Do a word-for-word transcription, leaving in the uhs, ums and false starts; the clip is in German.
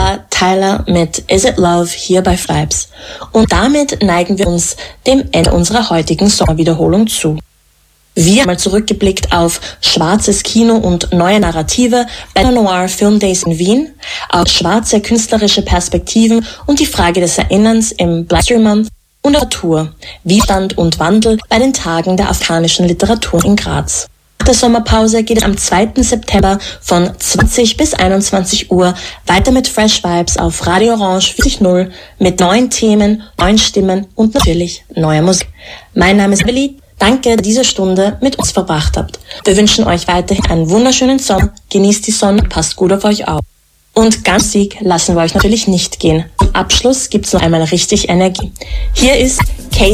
war Tyler mit Is It Love hier bei Vibes. Und damit neigen wir uns dem Ende unserer heutigen Sommerwiederholung zu. Wir haben mal zurückgeblickt auf schwarzes Kino und neue Narrative bei der Noir Film Days in Wien, auf schwarze künstlerische Perspektiven und die Frage des Erinnerns im Black History Month und Literatur, Widerstand und Wandel bei den Tagen der afghanischen Literatur in Graz. Nach der Sommerpause geht es am zweiten September von zwanzig bis einundzwanzig Uhr weiter mit Fresh Vibes auf Radio Orange vierzig null mit neuen Themen, neuen Stimmen und natürlich neuer Musik. Mein Name ist Billy. Danke, dass ihr diese Stunde mit uns verbracht habt. Wir wünschen euch weiterhin einen wunderschönen Sommer. Genießt die Sonne, passt gut auf euch auf. Und ganz Sieg lassen wir euch natürlich nicht gehen. Zum Abschluss gibt's noch einmal richtig Energie. Hier ist Kate